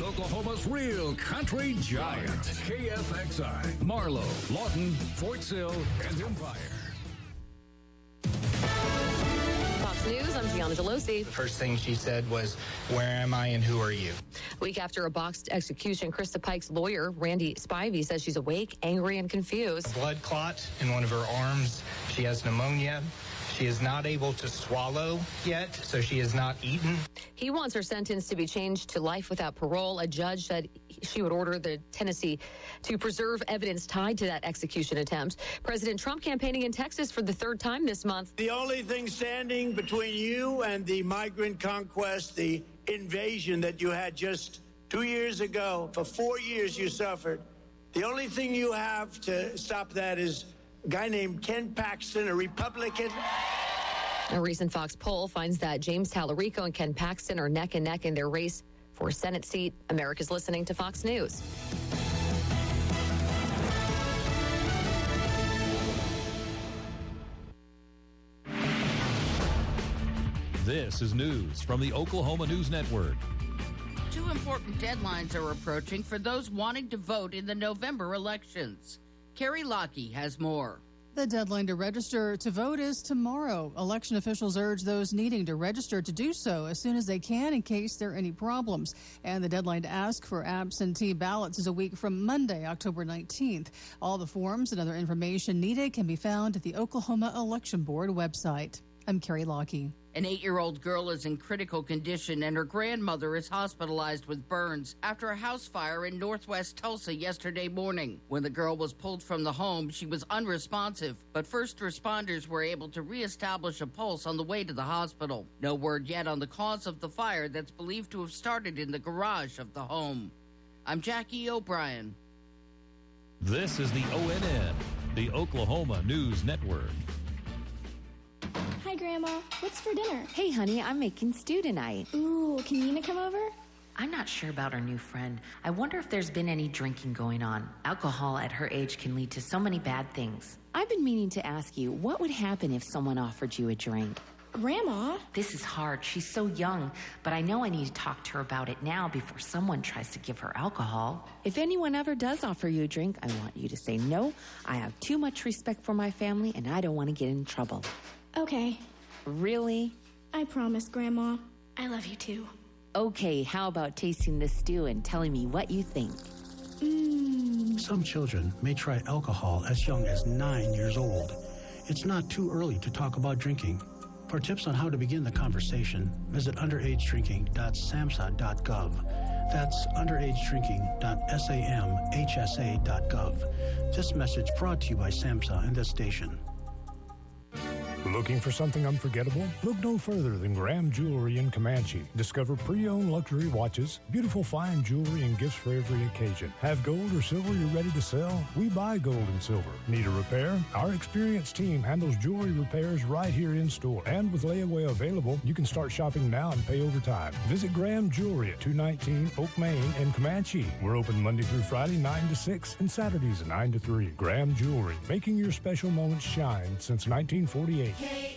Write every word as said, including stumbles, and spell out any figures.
Oklahoma's real country giant. K F X I, Marlow, Lawton, Fort Sill, and Empire. Fox News, I'm Gianna Delosi. The first thing she said was, "Where am I and who are you?" A week after a boxed execution, Krista Pike's lawyer, Randy Spivey, says she's awake, angry, and confused. A blood clot in one of her arms. She has pneumonia. She is not able to swallow yet, so she has not eaten. He wants her sentence to be changed to life without parole. A judge said she would order the Tennessee to preserve evidence tied to that execution attempt. President Trump campaigning in Texas for the third time this month. The only thing standing between you and the migrant conquest, the invasion that you had just two years ago, for four years you suffered, the only thing you have to stop that is a guy named Ken Paxton, a Republican. A recent Fox poll finds that James Tallarico and Ken Paxton are neck and neck in their race for a Senate seat. America's listening to Fox News. This is news from the Oklahoma News Network. Two important deadlines are approaching for those wanting to vote in the November elections. Carrie Lockie has more. The deadline to register to vote is tomorrow. Election officials urge those needing to register to do so as soon as they can in case there are any problems. And the deadline to ask for absentee ballots is a week from Monday, October nineteenth. All the forms and other information needed can be found at the Oklahoma Election Board website. I'm Carrie Lockie. An eight-year-old girl is in critical condition, and her grandmother is hospitalized with burns after a house fire in northwest Tulsa yesterday morning. When the girl was pulled from the home, she was unresponsive, but first responders were able to reestablish a pulse on the way to the hospital. No word yet on the cause of the fire that's believed to have started in the garage of the home. I'm Jackie O'Brien. This is the O N N, the Oklahoma News Network. Hi, Grandma. What's for dinner? Hey, honey, I'm making stew tonight. Ooh, can Nina come over? I'm not sure about our new friend. I wonder if there's been any drinking going on. Alcohol at her age can lead to so many bad things. I've been meaning to ask you, what would happen if someone offered you a drink? Grandma? This is hard. She's so young, but I know I need to talk to her about it now before someone tries to give her alcohol. If anyone ever does offer you a drink, I want you to say no. I have too much respect for my family, and I don't want to get in trouble. Okay. Really? I promise, Grandma. I love you too. Okay, how about tasting this stew and telling me what you think? Mmm. Some children may try alcohol as young as nine years old. It's not too early to talk about drinking. For tips on how to begin the conversation, visit underage drinking dot samhsa dot gov. That's underage drinking dot samhsa dot gov. This message brought to you by SAMHSA and this station. Looking for something unforgettable? Look no further than Graham Jewelry in Comanche. Discover pre-owned luxury watches, beautiful fine jewelry, and gifts for every occasion. Have gold or silver you're ready to sell? We buy gold and silver. Need a repair? Our experienced team handles jewelry repairs right here in store. And with layaway available, you can start shopping now and pay over time. Visit Graham Jewelry at two nineteen Oak Main in Comanche. We're open Monday through Friday, nine to six, and Saturdays, nine to three. Graham Jewelry, making your special moments shine since nineteen forty-eight.